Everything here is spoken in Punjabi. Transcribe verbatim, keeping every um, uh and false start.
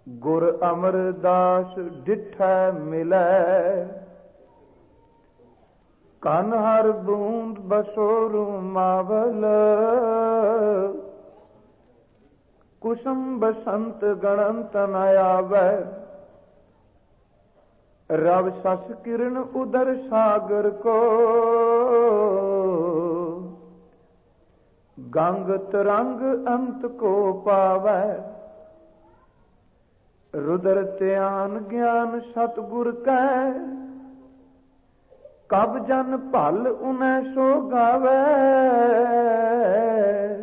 ਗੁਰ ਅਮਰਦਾਸ ਡਿਠੈ ਮਿਲੈ, ਕਨ ਹਰ ਬੂੰਦ ਬਸੋ ਰੁਮਾਵਲ। ਕੁਸਮ ਬਸੰਤ ਗਣੰਤ ਨ ਆਵੈ, ਰਵ ਸਸ ਕਿਰਨ ਉਦਰ ਸਾਗਰ ਕੋ। ਗੰਗ ਤਰੰਗ ਅੰਤ ਕੋ ਪਾਵੈ, ਰੁਦਰ ਧਿਆਨ ਗਿਆਨ ਸਤਿਗੁਰ ਕੈ। ਕਬ ਜਨ ਭਲ ਉਨੈ ਸੋ ਗਾਵੈ,